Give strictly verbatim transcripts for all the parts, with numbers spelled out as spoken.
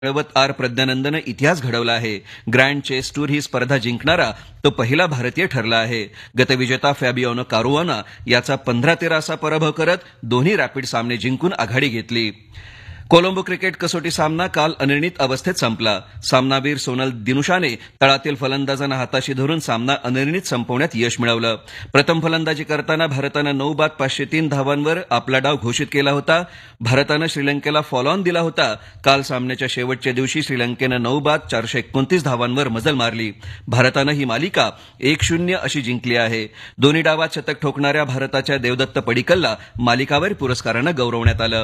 मिळवत आर प्रज्ञानंदनं इतिहास घडवला आहे. ग्रँड चेस टूर ही स्पर्धा जिंकणारा तो पहिला भारतीय ठरला आहे. गतविजेता फॅबियानो कारुआना याचा पंधरा तेरा असा पराभव करत दोन्ही रॅपिड सामने जिंकून आघाडी घेतली. कोलंबो क्रिकेट कसोटी सामना काल अनिर्णित अवस्थेत संपला. सामनावीर सोनल दिनुशाने तळातील फलंदाजांना हाताशी धरून सामना अनिर्णित संपवण्यात यश मिळवलं. प्रथम फलंदाजी करताना भारतानं नऊ बाद पाचशे तीन धावांवर आपला डाव घोषित केला होता. भारतानं श्रीलंकेला फॉलो ऑन दिला होता. काल सामन्याच्या शेवटच्या दिवशी श्रीलंकेनं नऊ बाद चारशे एकोणतीस धावांवर मजल मारली. भारतानं ही मालिका एक शून्य अशी जिंकली आहे. दोन्ही डावात शतक ठोकणाऱ्या भारताच्या देवदत्त पडिक्कलला मालिकावीर पुरस्कारानं गौरवण्यात आलं.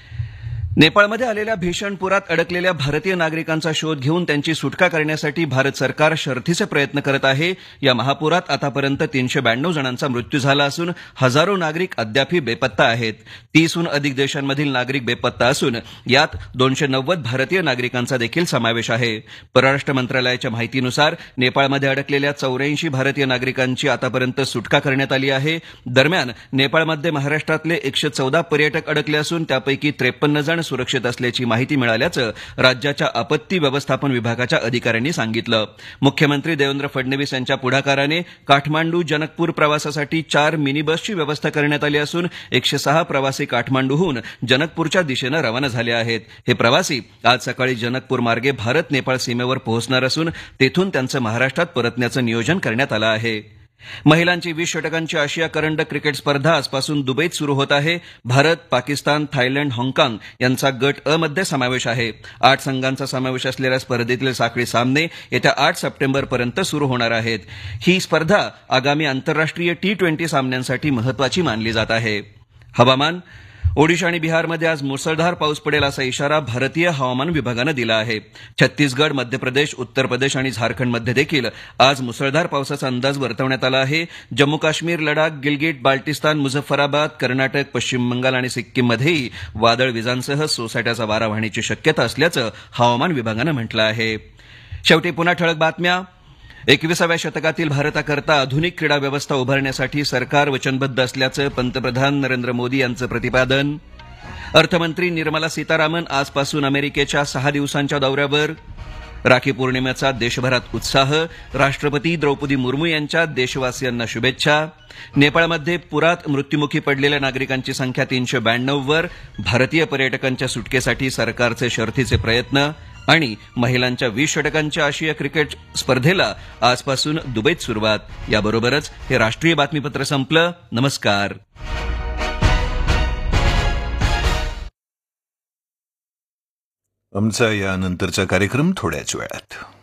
नेपाळमध्ये आलेल्या भीषण पुरात अडकलेल्या भारतीय नागरिकांचा शोध घेऊन त्यांची सुटका करण्यासाठी भारत सरकार शर्थीचे प्रयत्न करत आहे. या महापुरात आतापर्यंत तीनशे ब्याण्णव जणांचा मृत्यू झाला असून हजारो नागरिक अद्यापही बेपत्ता आहेत. तीसहून अधिक देशांमधील नागरिक बेपत्ता असून यात दोनशे नव्वद भारतीय नागरिकांचा देखील समावेश आहे. परराष्ट्र मंत्रालयाच्या माहितीनुसार नेपाळमध्ये अडकलेल्या चौऱ्याऐंशी भारतीय नागरिकांची आतापर्यंत सुटका करण्यात आली आहे. दरम्यान नेपाळमध्ये महाराष्ट्रातले एकशे चौदा पर्यटक अडकले असून त्यापैकी त्रेपन्न जण सुरक्षित असल्याची माहिती मिळाल्याचं राज्याच्या आपत्ती व्यवस्थापन विभागाच्या अधिकाऱ्यांनी सांगितलं. मुख्यमंत्री देवेंद्र फडणवीस यांच्या पुढाकाराने काठमांडू जनकपूर प्रवासासाठी चार मिनी बसची व्यवस्था करण्यात आली असून एकशे सहा प्रवासी काठमांडूहून जनकपूरच्या दिशेनं रवाना झाले आहेत. हे प्रवासी आज सकाळी जनकपूर मार्गे भारत नेपाळ सीमेवर पोहोचणार असून तेथून त्यांचं महाराष्ट्रात परतण्याचं नियोजन करण्यात आलं आहे. महिलांची वीस षटकांची आशिया करंडक क्रिकेट स्पर्धा आजपासून दुबईत सुरू होत आहे. भारत, पाकिस्तान, थायलंड, हाँगकाँग यांचा गट अ मध्ये समावेश आहे. आठ संघांचा समावेश असलेल्या स्पर्धेतील साखळी सामने येत्या आठ सप्टेंबरपर्यंत सुरू होणार आहेत. ही स्पर्धा आगामी आंतरराष्ट्रीय टी ट्वेंटी सामन्यांसाठी महत्वाची मानली जात आहे. हवामान. ओडिशा आणि बिहारमध्ये आज मुसळधार पाऊस पडेल असा इशारा भारतीय हवामान विभागानं दिला आहे. छत्तीसगड, मध्य प्रदेश, उत्तर प्रदेश आणि झारखंडमध्ये देखील आज मुसळधार पावसाचा अंदाज वर्तवण्यात आला आहे. जम्मू काश्मीर, लडाख, गिलगिट, बाल्टिस्तान, मुझफ्फराबाद, कर्नाटक, पश्चिम बंगाल आणि सिक्कीममध्येही वादळ विजांसह सोसाट्याचा वारा वाहण्याची शक्यता असल्याचं हवामान विभागानं म्हटलं आहे. शेवटी पुन्हा ठळक बातम्या. एकविसाव्या शतकातील भारताकरता आधुनिक क्रीडा व्यवस्था उभारण्यासाठी सरकार वचनबद्ध असल्याचं पंतप्रधान नरेंद्र मोदी यांचं प्रतिपादन. अर्थमंत्री निर्मला सीतारामन आजपासून अमेरिकेच्या सहा दिवसांच्या दौऱ्यावर. राखी पौर्णिमेचा देशभरात उत्साह. राष्ट्रपती द्रौपदी मुर्मू यांच्या देशवासियांना शुभेच्छा. नेपाळमध्ये पुरात मृत्युमुखी पडलेल्या नागरिकांची संख्या तीनशे ब्याण्णव वर. भारतीय पर्यटकांच्या सुटकेसाठी सरकारचे शर्थीचे प्रयत्न. आणि महिलांच्या वीस षटकांच्या आशिया क्रिकेट स्पर्धेला आजपासून दुबईत सुरुवात. याबरोबरच हे राष्ट्रीय बातमीपत्र संपलं. नमस्कार. आमचा यानंतरचा कार्यक्रम थोड्याच वेळात.